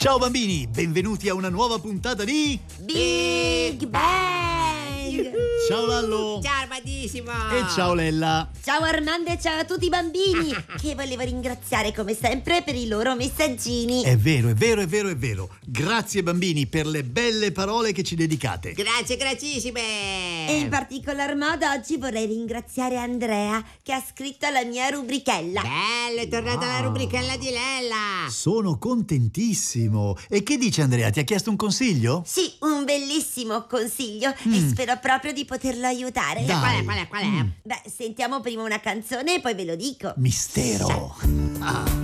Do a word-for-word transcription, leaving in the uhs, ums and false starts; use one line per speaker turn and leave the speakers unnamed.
Ciao bambini, benvenuti a una nuova puntata di
Big Bang!
Ciao Lallo!
Ciao Armandissimo!
E ciao Lella!
Ciao Armando e ciao a tutti i bambini, che volevo ringraziare come sempre per i loro messaggini.
È vero, è vero, è vero, è vero. Grazie bambini per le belle parole che ci dedicate.
Grazie, grazissime!
E in particolar modo oggi vorrei ringraziare Andrea che ha scritto la mia rubrichella.
Bello, è tornata
Wow.
la rubrichella di Lella!
Sono contentissimo. E che dice Andrea? Ti ha chiesto un consiglio?
Sì, un bellissimo consiglio
Mm.
e spero proprio di poterlo aiutare.
Dai.
Qual è, qual è, qual è?
Mm.
Beh, sentiamo prima una canzone e poi ve lo dico.
Mistero. Ah.